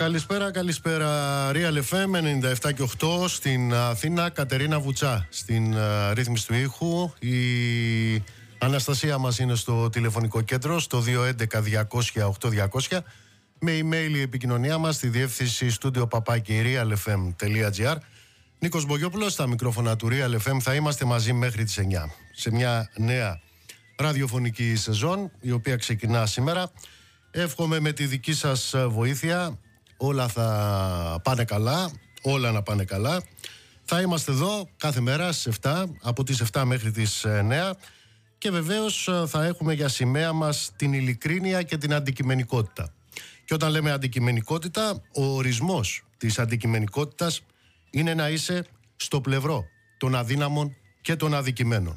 Καλησπέρα. Real FM 97 και 8 στην Αθήνα. Κατερίνα Βουτσά στην ρύθμιση του ήχου. Η Αναστασία μας είναι στο τηλεφωνικό κέντρο στο 211-200-8200. Με email η επικοινωνία μας στη διεύθυνση studio@realfm.gr. Νίκος Μπογιόπουλος στα μικρόφωνα του Real FM. Θα είμαστε μαζί μέχρι τις 9 σε μια νέα ραδιοφωνική σεζόν, η οποία ξεκινά σήμερα. Εύχομαι με τη δική σας βοήθεια όλα θα πάνε καλά, όλα να πάνε καλά. Θα είμαστε εδώ κάθε μέρα στις 7, από τις 7 μέχρι τις 9, και βεβαίως θα έχουμε για σημαία μας την ειλικρίνεια και την αντικειμενικότητα. Και όταν λέμε αντικειμενικότητα, ο ορισμός της αντικειμενικότητας είναι να είσαι στο πλευρό των αδύναμων και των αδικημένων.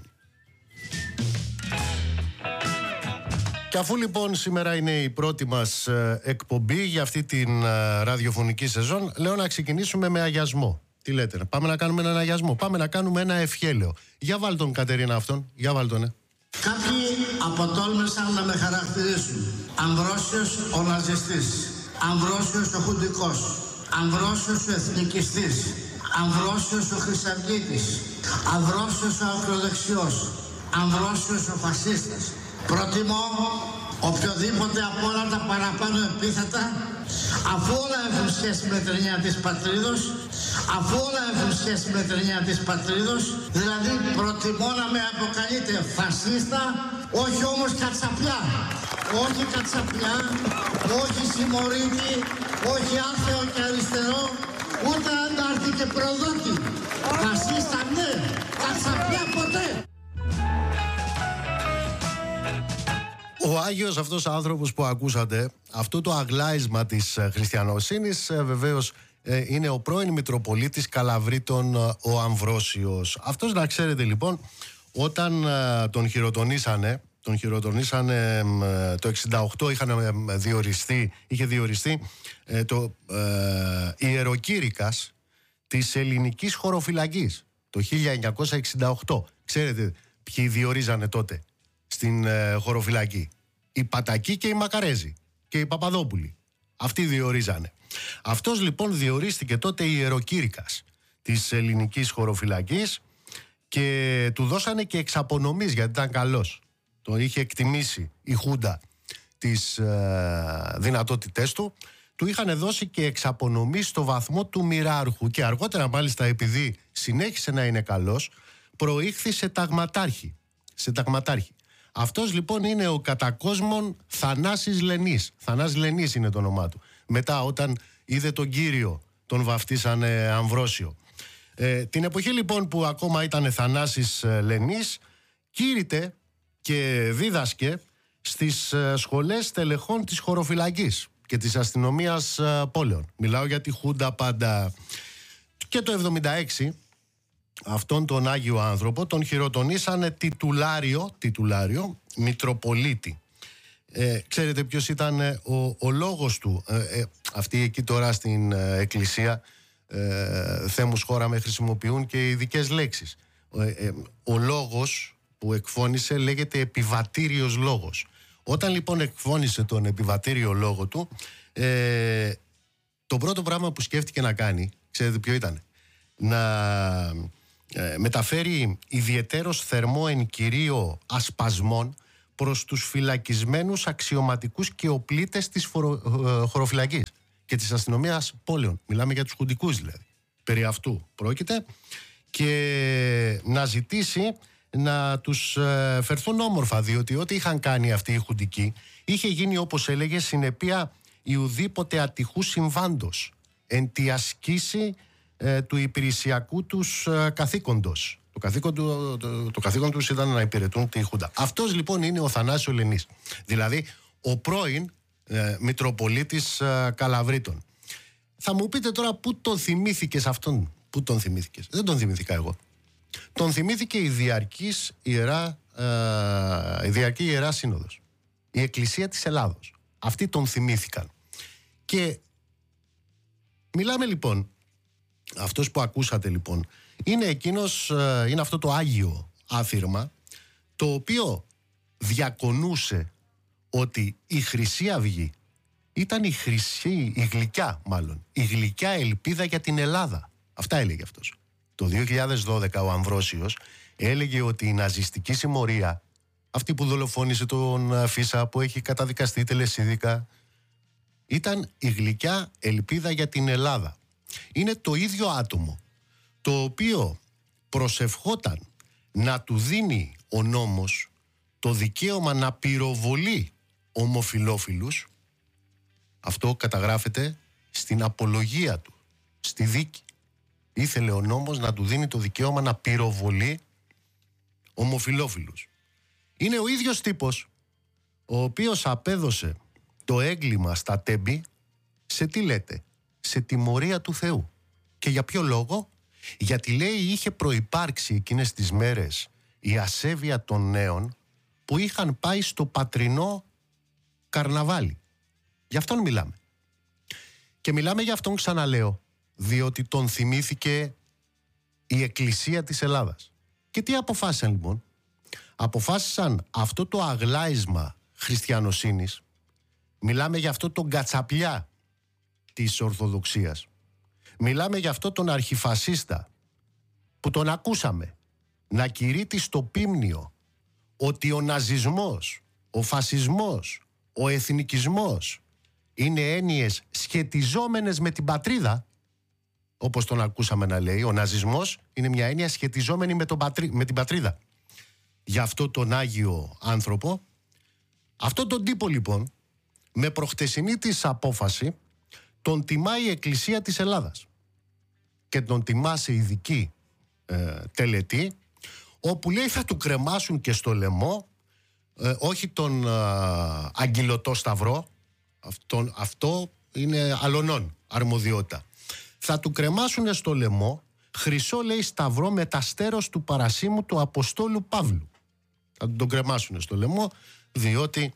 Και αφού λοιπόν σήμερα είναι η πρώτη μας εκπομπή για αυτή την ραδιοφωνική σεζόν, λέω να ξεκινήσουμε με αγιασμό. Τι λέτε, πάμε να κάνουμε έναν αγιασμό, πάμε να κάνουμε ένα ευχέλαιο. Για βάλ' τον, Κατερίνα, αυτόν, για βάλ' τον, Κάποιοι αποτόλμησαν να με χαρακτηρίσουν Αμβρόσιος ο ναζιστής, Αμβρόσιος ο χουντικός, Αμβρόσιος ο εθνικιστής, Αμβρόσιος ο χρυσαυγίτης, Αμβρόσιος ο ακροδεξιός, Αμβρόσιος ο φασίστας. Προτιμώ οποιοδήποτε από όλα τα παραπάνω επίθετα, αφού όλα έχουν σχέση με την έννοια της πατρίδος, αφού όλα έχουν σχέση με την έννοια της πατρίδος, δηλαδή προτιμώ να με αποκαλείτε φασίστα, όχι όμως κατσαπλιά, όχι κατσαπλιά, όχι συμμορίτη, όχι άθεο και αριστερό, ούτε αντάρτη και προδότη. Φασίστα ναι, κατσαπλιά ποτέ. Ο Άγιος αυτός άνθρωπος που ακούσατε, αυτό το αγλάισμα της χριστιανοσύνης, βεβαίως είναι ο πρώην Μητροπολίτης Καλαβρίτων, ο Αμβρόσιος. Αυτός, να ξέρετε λοιπόν, όταν τον χειροτονίσανε το 68, είχε διοριστεί το ιεροκήρυκας της ελληνικής χωροφυλακής το 1968. Ξέρετε ποιοι διορίζανε τότε στην χωροφυλακή? Οι Πατακοί και οι Μακαρέζοι και οι Παπαδόπουλοι. Αυτοί διορίζανε. Αυτός λοιπόν διορίστηκε τότε ιεροκήρυκας της ελληνικής χωροφυλακής και του δώσανε και εξαπονομής, γιατί ήταν καλός. Το είχε εκτιμήσει η Χούντα τις δυνατότητές του. Του είχαν δώσει και εξαπονομή στο βαθμό του μοιράρχου και αργότερα, μάλιστα, επειδή συνέχισε να είναι καλός, προήχθη σε ταγματάρχη. Αυτός λοιπόν είναι ο κατακόσμων Θανάσης Λενής. Θανάσης Λενής είναι το όνομά του. Μετά, όταν είδε τον Κύριο, τον βαφτίσανε Αμβρόσιο. Την εποχή λοιπόν που ακόμα ήταν Θανάσης Λενής, κήρυτε και δίδασκε στις σχολές τελεχών της χωροφυλακής και της αστυνομίας πόλεων. Μιλάω για τη Χούντα πάντα. Και το 76 αυτόν τον Άγιο άνθρωπο τον χειροτονίσανε τιτουλάριο Μητροπολίτη. Ξέρετε ποιος ήταν ο λόγος του? Αυτοί εκεί τώρα στην εκκλησία, Θεέ μου σχώρα, με χρησιμοποιούν και ειδικές λέξεις. Ο λόγος που εκφώνησε λέγεται επιβατήριος λόγος. Όταν λοιπόν εκφώνησε τον επιβατήριο λόγο του, το πρώτο πράγμα που σκέφτηκε να κάνει, ξέρετε ποιο ήταν? Να μεταφέρει ιδιαιτέρως θερμό εν κυρίω ασπασμών προς τους φυλακισμένους αξιωματικούς και οπλίτες της χωροφυλακής και της αστυνομίας πόλεων. Μιλάμε για τους χουντικούς δηλαδή. Περί αυτού πρόκειται, και να ζητήσει να τους φερθούν όμορφα, διότι ό,τι είχαν κάνει αυτοί οι χουντικοί είχε γίνει, όπως έλεγε, συνεπία ιουδήποτε ατυχού συμβάντος εν τη ασκήση του υπηρεσιακού τους καθήκοντος. Το καθήκον τους ήταν να υπηρετούν τη Χούντα. Αυτός λοιπόν είναι ο Θανάσιος Λενής, δηλαδή ο πρώην Μητροπολίτης Καλαβρίτων. Θα μου πείτε τώρα, πού τον θυμήθηκες αυτόν? Πού τον θυμήθηκες? Δεν τον θυμήθηκα εγώ. Τον θυμήθηκε η διαρκή Ιερά Σύνοδος, η Εκκλησία της Ελλάδος. Αυτοί τον θυμήθηκαν. Και μιλάμε λοιπόν, αυτός που ακούσατε λοιπόν, είναι αυτό το Άγιο άφηρμα, το οποίο διακονούσε ότι η Χρυσή Αυγή ήταν η χρυσή, η γλυκιά μάλλον, η γλυκιά ελπίδα για την Ελλάδα. Αυτά έλεγε αυτός. Το 2012 ο Αμβρόσιος έλεγε ότι η ναζιστική συμμορία, αυτή που δολοφόνησε τον Φίσα, που έχει καταδικαστεί τελεσίδικα, ήταν η γλυκιά ελπίδα για την Ελλάδα. Είναι το ίδιο άτομο το οποίο προσευχόταν να του δίνει ο νόμος το δικαίωμα να πυροβολεί ομοφυλόφιλους. Αυτό καταγράφεται στην απολογία του, στη δίκη. Ήθελε ο νόμος να του δίνει το δικαίωμα να πυροβολεί ομοφυλόφιλους. Είναι ο ίδιος τύπος ο οποίος απέδωσε το έγκλημα στα Τέμπη σε τι λέτε, σε τιμωρία του Θεού. Και για ποιο λόγο? Γιατί λέει είχε προϋπάρξει εκείνες τις μέρες η ασέβεια των νέων που είχαν πάει στο πατρινό καρναβάλι. Γι' αυτόν μιλάμε. Και μιλάμε για αυτόν, ξαναλέω, διότι τον θυμήθηκε η Εκκλησία της Ελλάδας. Και τι αποφάσισαν λοιπόν? Αποφάσισαν αυτό το αγλάισμα χριστιανοσύνης, μιλάμε για αυτό τον κατσαπλιά της Ορθοδοξίας, μιλάμε για αυτό τον αρχιφασίστα που τον ακούσαμε να κηρύττει στο Πίμνιο ότι ο ναζισμός, ο φασισμός, ο εθνικισμός είναι έννοιες σχετιζόμενες με την πατρίδα. Όπως τον ακούσαμε να λέει, ο ναζισμός είναι μια έννοια σχετιζόμενη με την πατρίδα. Για αυτό τον Άγιο άνθρωπο, αυτόν τον τύπο λοιπόν, με προχτεσινή της απόφαση, τον τιμά η Εκκλησία της Ελλάδας. Και τον τιμά σε ειδική τελετή, όπου λέει θα του κρεμάσουν και στο λαιμό, όχι τον αγγυλωτό σταυρό, αυτό είναι αλωνών αρμοδιότητα. Θα του κρεμάσουν στο λαιμό χρυσό, λέει, σταυρό με τα στέρος του παρασίμου του Αποστόλου Παύλου. Θα τον κρεμάσουν στο λαιμό, διότι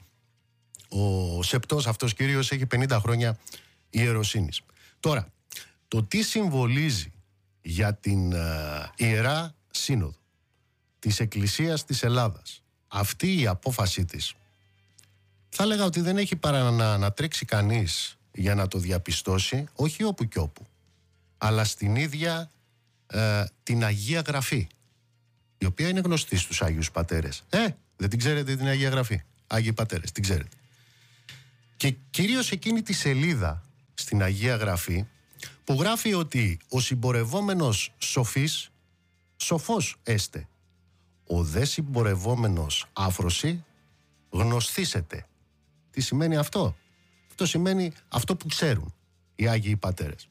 ο σεπτός αυτός κύριος έχει 50 χρόνια ιεροσύνης. Τώρα, το τι συμβολίζει για την Ιερά Σύνοδο της Εκκλησίας της Ελλάδας αυτή η απόφασή της, θα έλεγα ότι δεν έχει παρά να τρέξει κανείς για να το διαπιστώσει, όχι όπου και όπου, αλλά στην ίδια την Αγία Γραφή, η οποία είναι γνωστή στους Άγιους Πατέρες. Δεν την ξέρετε την Αγία Γραφή? Άγιοι Πατέρες, την ξέρετε. Και κυρίως εκείνη τη σελίδα στην Αγία Γραφή που γράφει ότι ο συμπορευόμενος σοφής, σοφός έστε. Ο δε συμπορευόμενος άφρωση, γνωστήσετε. Τι σημαίνει αυτό? Αυτό σημαίνει αυτό που ξέρουν οι Άγιοι Πατέρες.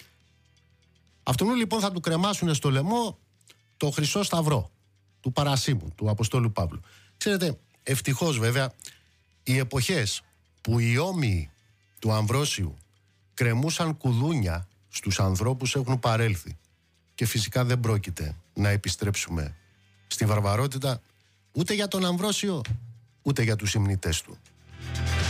Αυτόν λοιπόν θα του κρεμάσουν στο λαιμό το χρυσό σταυρό του παρασίμου, του Αποστόλου Παύλου. Ξέρετε, ευτυχώς βέβαια, οι εποχές που οι όμοιοι του Αμβρόσιου κρεμούσαν κουδούνια στους ανθρώπους έχουν παρέλθει. Και φυσικά δεν πρόκειται να επιστρέψουμε στη βαρβαρότητα ούτε για τον Αμβρόσιο, ούτε για τους υμνητές του.